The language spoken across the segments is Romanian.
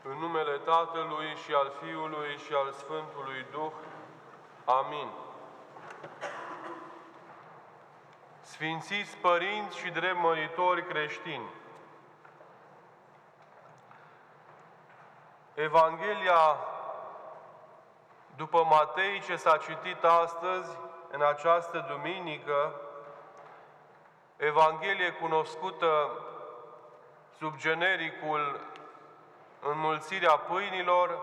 În numele Tatălui și al Fiului și al Sfântului Duh. Amin. Sfințiți părinți și drept măritori creștini, Evanghelia după Matei ce s-a citit astăzi, în această duminică, Evanghelie cunoscută sub genericul Înmulțirea pâinilor,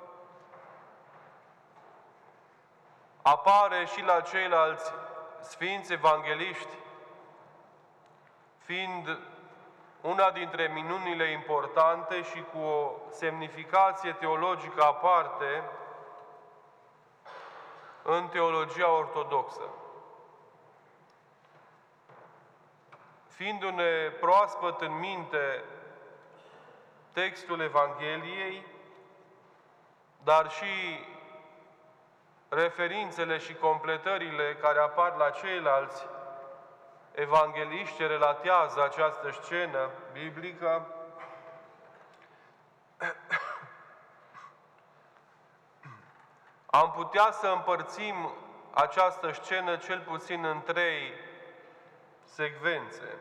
apare și la ceilalți sfinți evangeliști, fiind una dintre minunile importante și cu o semnificație teologică aparte în teologia ortodoxă. Fiindu-ne proaspăt în minte textul Evangheliei, dar și referințele și completările care apar la ceilalți evangeliști ce relatează această scenă biblică, am putea să împărțim această scenă cel puțin în 3 secvențe.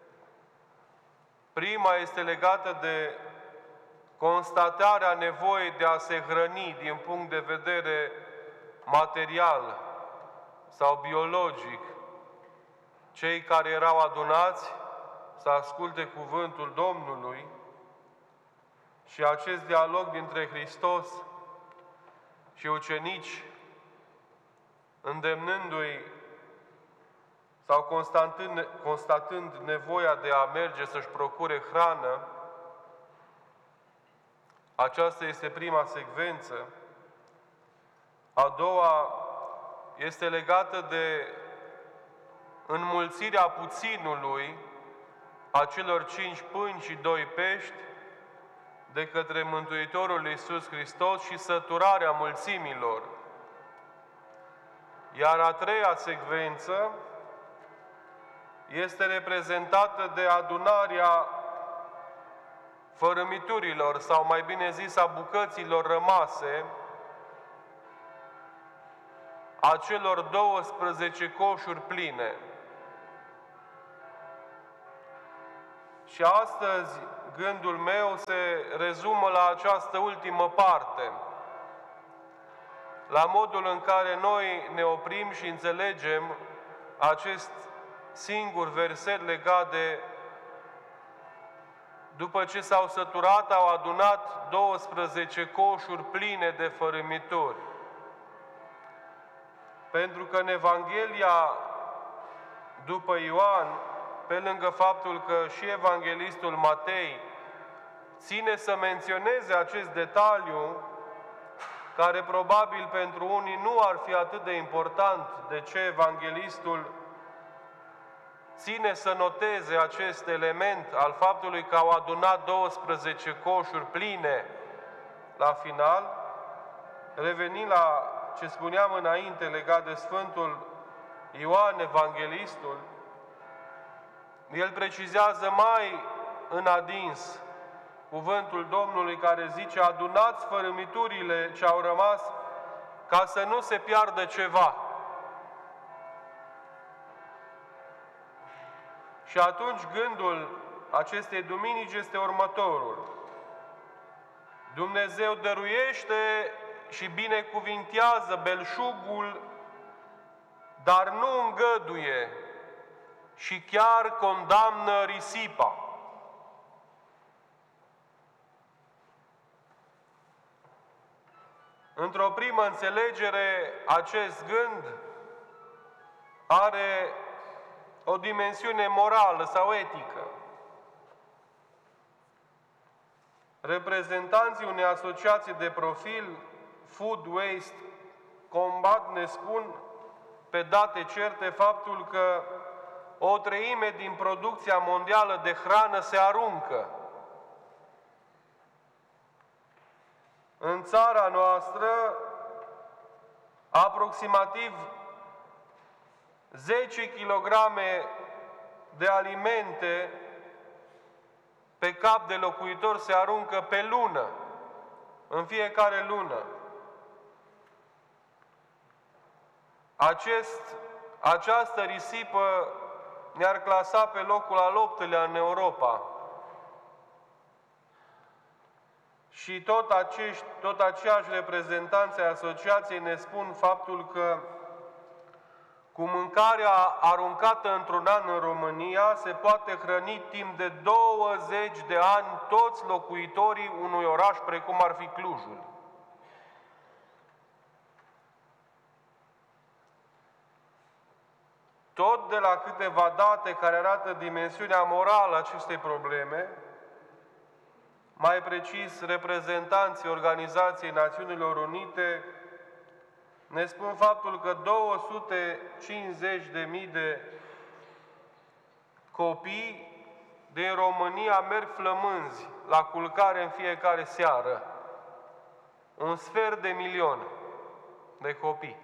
Prima este legată de constatarea nevoii de a se hrăni din punct de vedere material sau biologic cei care erau adunați să asculte cuvântul Domnului, și acest dialog dintre Hristos și ucenici, îndemnându-i sau constatând nevoia de a merge să-și procure hrană. Aceasta este prima secvență. A doua este legată de înmulțirea puținului, a celor 5 pâini și 2 pești, de către Mântuitorul Iisus Hristos și săturarea mulțimilor. Iar a treia secvență este reprezentată de adunarea fărâmiturilor, sau mai bine zis a bucăților rămase, a celor 12 coșuri pline. Și astăzi gândul meu se rezumă la această ultimă parte, la modul în care noi ne oprim și înțelegem acest singur verset legat de: după ce s-au săturat, au adunat 12 coșuri pline de fărâmituri. Pentru că în Evanghelia după Ioan, pe lângă faptul că și evanghelistul Matei ține să menționeze acest detaliu, care probabil pentru unii nu ar fi atât de important, de ce evanghelistul ține să noteze acest element al faptului că au adunat 12 coșuri pline la final, revenind la ce spuneam înainte legat de Sfântul Ioan Evanghelistul, el precizează mai în adins cuvântul Domnului care zice: adunați fărâmiturile ce au rămas ca să nu se piardă ceva. Și atunci gândul acestei duminici este următorul: Dumnezeu dăruiește și binecuvintează belșugul, dar nu îngăduie și chiar condamnă risipa. Într-o primă înțelegere, acest gând are o dimensiune morală sau etică. Reprezentanții unei asociații de profil, Food Waste Combat, ne spun pe date certe faptul că 1/3 din producția mondială de hrană se aruncă. În țara noastră, aproximativ 10 kg de alimente pe cap de locuitor se aruncă pe lună. în fiecare lună. Această risipă ne-ar clasa pe locul al 8-lea în Europa. Și tot aceiași reprezentanți ai asociației ne spun faptul că cu mâncarea aruncată într-un an în România se poate hrăni timp de 20 de ani toți locuitorii unui oraș precum ar fi Clujul. Tot de la câteva date care arată dimensiunea morală a acestei probleme, mai precis reprezentanții Organizației Națiunilor Unite, ne spun faptul că 250.000 de copii din România merg flămânzi la culcare în fiecare seară. 250.000 de copii.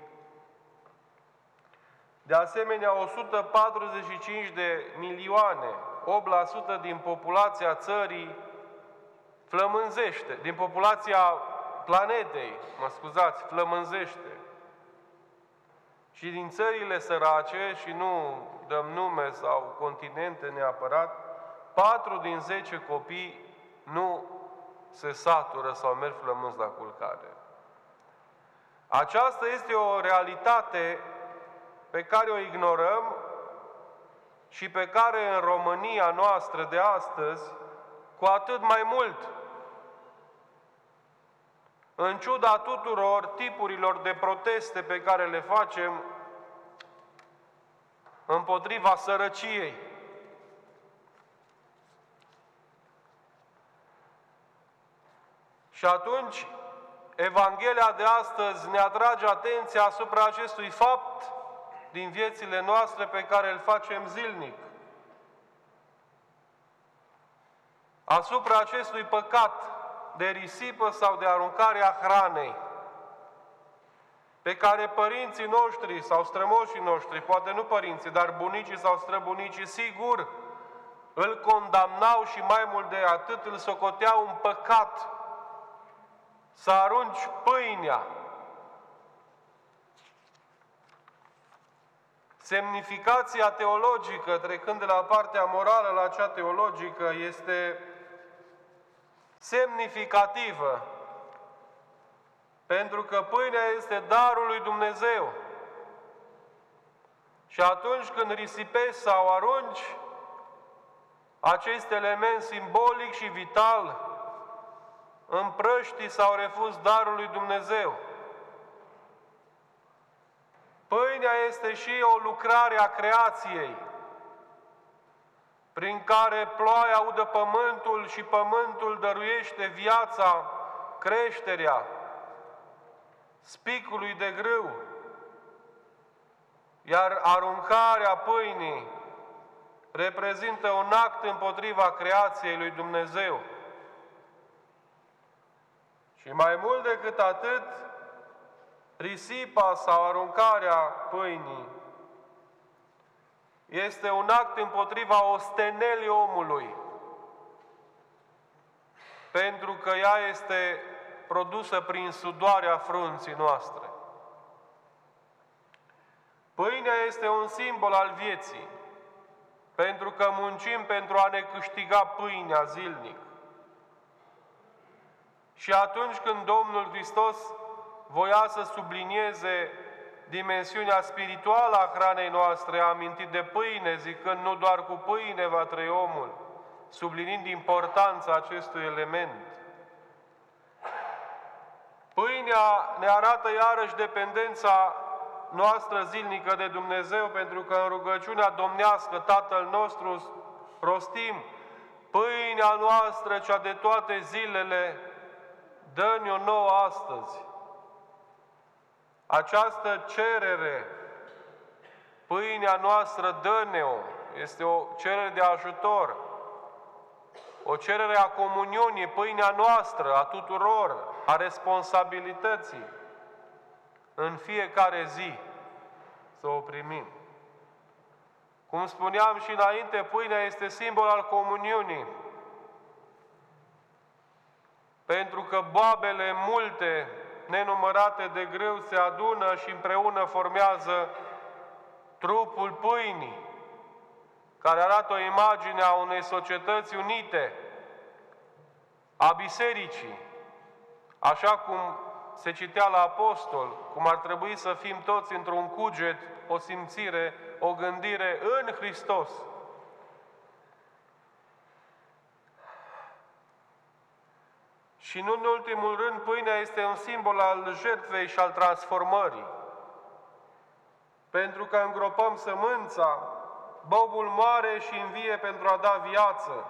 De asemenea, 145 de milioane, 8% din populația țării flămânzește, din populația planetei, flămânzește. Și din țările sărace, și nu dăm nume sau continente neapărat, 4 din 10 copii nu se satură sau merg flămânzi la culcare. Aceasta este o realitate pe care o ignorăm și pe care în România noastră de astăzi, cu atât mai mult, în ciuda tuturor tipurilor de proteste pe care le facem împotriva sărăciei. Și atunci, Evanghelia de astăzi ne atrage atenția asupra acestui fapt din viețile noastre pe care îl facem zilnic. Asupra acestui păcat de risipă sau de aruncare a hranei, pe care părinții noștri sau strămoșii noștri, poate nu părinții, dar bunicii sau străbunicii, sigur, îl condamnau și mai mult de atât îl socoteau un păcat să arunci pâinea. Semnificația teologică, trecând de la partea morală la cea teologică, este semnificativă, pentru că pâinea este darul lui Dumnezeu. Și atunci când risipești sau arunci, acest element simbolic și vital împrăști sau refuzi darul lui Dumnezeu. Pâinea este și o lucrare a creației, prin care ploaia udă pământul și pământul dăruiește viața, creșterea spicului de grâu, iar aruncarea pâinii reprezintă un act împotriva creației lui Dumnezeu. Și mai mult decât atât, risipa sau aruncarea pâinii este un act împotriva ostenelii omului, pentru că ea este produsă prin sudoarea frunții noastre. Pâinea este un simbol al vieții, pentru că muncim pentru a ne câștiga pâinea zilnic. Și atunci când Domnul Hristos voia să sublinieze dimensiunea spirituală a hranei noastre, a amintit de pâine, zicând nu doar cu pâine va trăi omul, subliniind importanța acestui element. Pâinea ne arată iarăși dependența noastră zilnică de Dumnezeu, pentru că în rugăciunea domnească Tatăl nostru rostim: pâinea noastră cea de toate zilele, dă-ne-o nouă astăzi. Această cerere, pâinea noastră, dă-ne-o, este o cerere de ajutor, o cerere a comuniunii, pâinea noastră, a tuturor, a responsabilității, în fiecare zi să o primim. Cum spuneam și înainte, pâinea este simbol al comuniunii. pentru că boabele multe, nenumărate de grâu, se adună și împreună formează trupul pâinii, care arată o imagine a unei societăți unite, a bisericii, așa cum se citea la apostol, cum ar trebui să fim toți într-un cuget, o simțire, o gândire în Hristos. Și nu în ultimul rând, pâinea este un simbol al jertfei și al transformării. Pentru că îngropăm sămânța, bobul moare și învie pentru a da viață.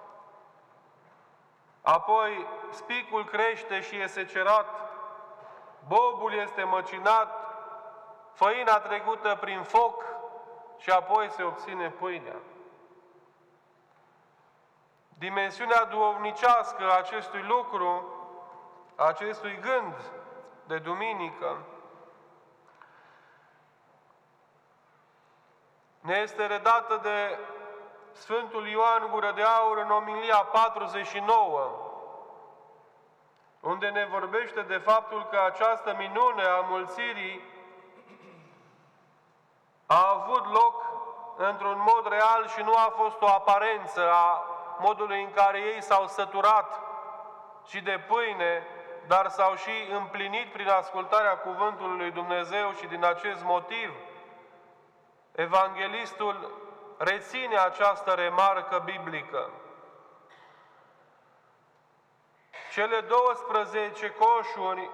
Apoi spicul crește și este cerat, bobul este măcinat, făina trecută prin foc și apoi se obține pâinea. Dimensiunea duhovnicească a acestui lucru, a acestui gând de duminică, ne este redată de Sfântul Ioan Gură de Aur în omilia 49, unde ne vorbește de faptul că această minune a mulțirii a avut loc într-un mod real și nu a fost o aparență a modului în care ei s-au săturat și de pâine, dar s-au și împlinit prin ascultarea cuvântului lui Dumnezeu și din acest motiv evanghelistul reține această remarcă biblică. Cele 12 coșuri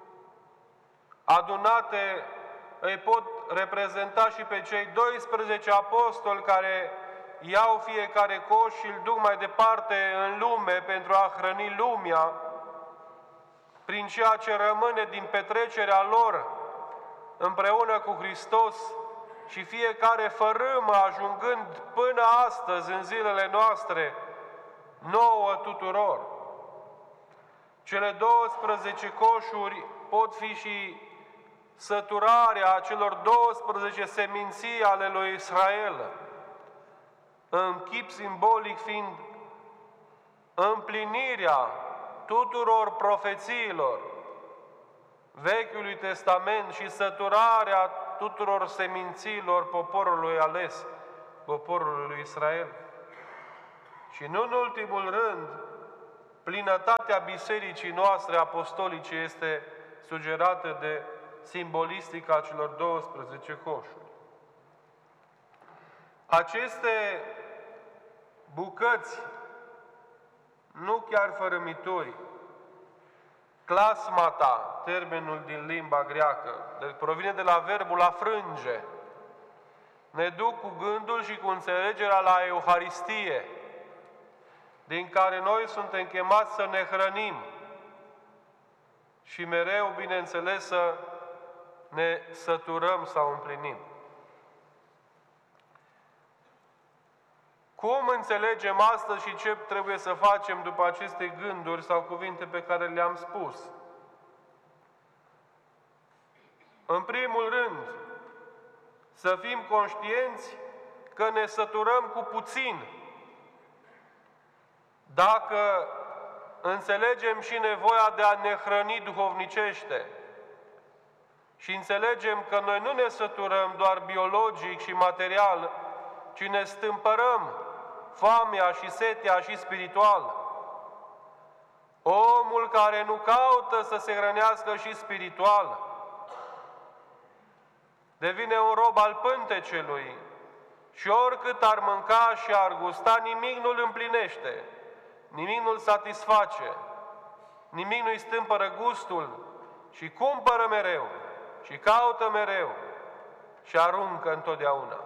adunate îi pot reprezenta și pe cei 12 apostoli care iau fiecare coș și îl duc mai departe în lume pentru a hrăni lumea prin ceea ce rămâne din petrecerea lor împreună cu Hristos și fiecare fărâmă ajungând până astăzi în zilele noastre nouă tuturor. Cele 12 coșuri pot fi și săturarea celor 12 seminții ale lui Israel, în chip simbolic fiind împlinirea tuturor profețiilor Vechiului Testament și săturarea tuturor semințiilor poporului ales, poporului lui Israel. Și nu în ultimul rând, plinătatea bisericii noastre apostolice este sugerată de simbolistica celor 12 coșuri. Aceste bucăți, nu chiar fărâmituri, clasmata, termenul din limba greacă, provine de la verbul a frânge, ne duc cu gândul și cu înțelegerea la Euharistie, din care noi suntem chemați să ne hrănim și mereu, bineînțeles, să ne săturăm sau împlinim. Cum înțelegem astăzi și ce trebuie să facem după aceste gânduri sau cuvinte pe care le-am spus? În primul rând, să fim conștienți că ne săturăm cu puțin. Dacă înțelegem și nevoia de a ne hrăni duhovnicește și înțelegem că noi nu ne săturăm doar biologic și material, ci ne stâmpărăm foamea și setea și spiritual. Omul care nu caută să se hrănească și spiritual devine un rob al pântecelui și oricât ar mânca și ar gusta, nimic nu îl împlinește, nimic nu îl satisface, nimic nu îi stâmpără gustul și cumpără mereu și caută mereu și aruncă întotdeauna.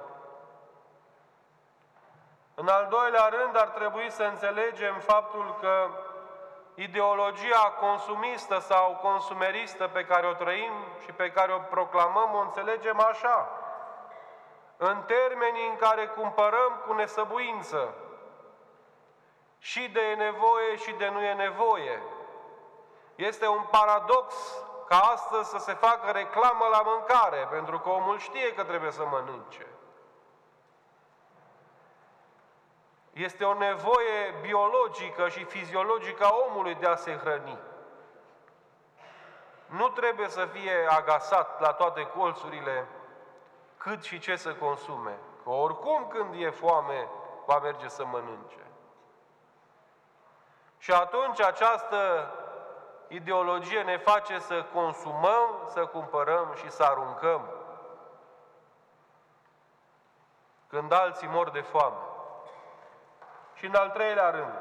În al doilea rând, ar trebui să înțelegem faptul că ideologia consumistă sau consumeristă pe care o trăim și pe care o proclamăm, o înțelegem așa, în termenii în care cumpărăm cu nesăbuință și de e nevoie și de nu e nevoie. Este un paradox ca astăzi să se facă reclamă la mâncare, pentru că omul știe că trebuie să mănânce. Este o nevoie biologică și fiziologică a omului de a se hrăni. Nu trebuie să fie agasat la toate colțurile cât și ce să consume. Că oricum când e foame, va merge să mănânce. Și atunci această ideologie ne face să consumăm, să cumpărăm și să aruncăm. Când alții mor de foame. Și în al treilea rând,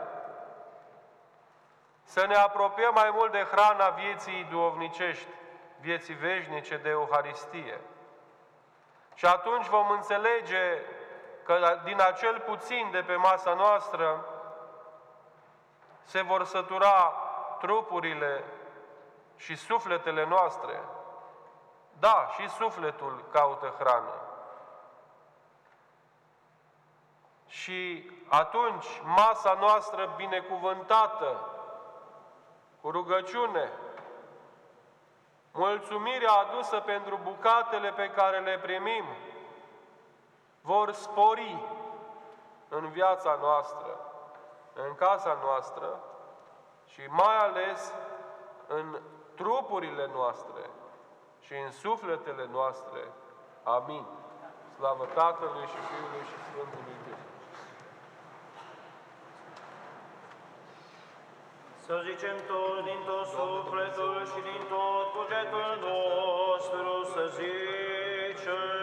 să ne apropiem mai mult de hrana vieții duhovnicești, vieții veșnice de Euharistie. Și atunci vom înțelege că din acel puțin de pe masa noastră se vor sătura trupurile și sufletele noastre. Da, și sufletul caută hrană. Și atunci masa noastră binecuvântată, cu rugăciune, mulțumirea adusă pentru bucatele pe care le primim, vor spori în viața noastră, în casa noastră și mai ales în trupurile noastre și în sufletele noastre. Amin. Slavă Tatălui și Fiului și Sfântului Duh. Să zicem tot din tot sufletul și din tot cugetul nostru, să zicem.